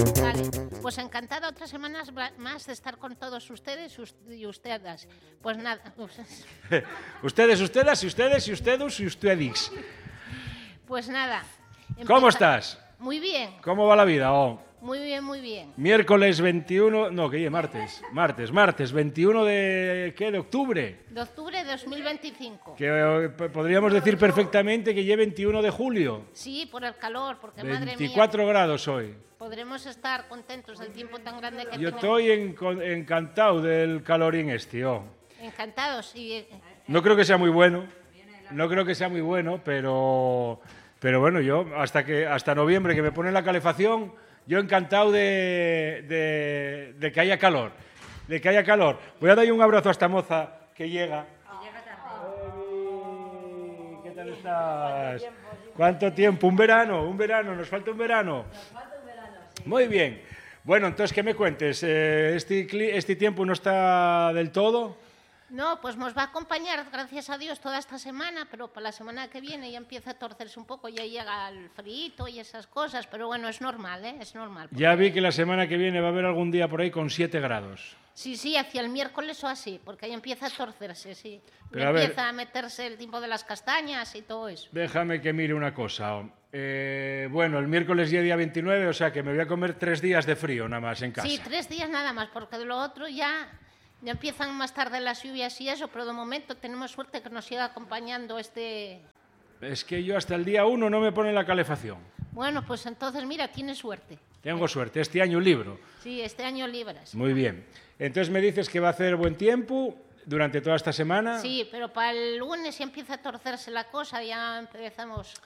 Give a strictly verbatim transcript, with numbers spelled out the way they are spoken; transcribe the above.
Vale, pues encantada otras semanas más de estar con todos ustedes y ustedes. Pues nada. Ustedes, ustedes, y ustedes, y ustedes, y ustedes. Pues nada. ¿Cómo estás? Muy bien. ¿Cómo va la vida? Oh. Muy bien, muy bien. Miércoles veintiuno, no, que martes, martes, martes, veintiuno de, ¿qué? De octubre. De octubre de dos mil veinticinco. Que eh, podríamos decir perfectamente que lleve veintiuno de julio. Sí, por el calor, porque madre mía. veinticuatro grados hoy. Podremos estar contentos del tiempo tan grande que Yo tenemos. estoy en, encantado del calorín este, oh. Encantados. Y... No creo que sea muy bueno, no creo que sea muy bueno, pero, pero bueno, yo hasta, que, hasta noviembre que me ponen la calefacción... Yo encantado de, de, de que haya calor, de que haya calor. Voy a darle un abrazo a esta moza que llega. Que llega tarde. ¿Qué tal estás? ¿Cuánto tiempo? ¿Un verano? ¿Un verano? ¿Nos falta un verano? Nos falta un verano, sí. Muy bien. Bueno, entonces, ¿qué me cuentes? ¿Este, este tiempo no está del todo? No, pues nos va a acompañar, gracias a Dios, toda esta semana, pero para la semana que viene ya empieza a torcerse un poco, ya llega el frío y esas cosas, pero bueno, es normal, ¿eh? Es normal. Porque... Ya vi que la semana que viene va a haber algún día por ahí con siete grados. Sí, sí, hacia el miércoles o así, porque ahí empieza a torcerse, sí. Pero a empieza ver, a meterse el tiempo de las castañas y todo eso. Déjame que mire una cosa. Eh, bueno, el miércoles ya día veintinueve, o sea que me voy a comer tres días de frío nada más en casa. Sí, tres días nada más, porque de lo otro ya... Ya empiezan más tarde las lluvias y eso, pero de momento tenemos suerte que nos siga acompañando este... Es que yo hasta el día uno no me ponen la calefacción. Bueno, pues entonces, mira, tienes suerte. Tengo suerte, este año libro. Sí, este año libras. Muy bien. Entonces me dices que va a hacer buen tiempo durante toda esta semana. Sí, pero para el lunes ya empieza a torcerse la cosa, ya empezamos...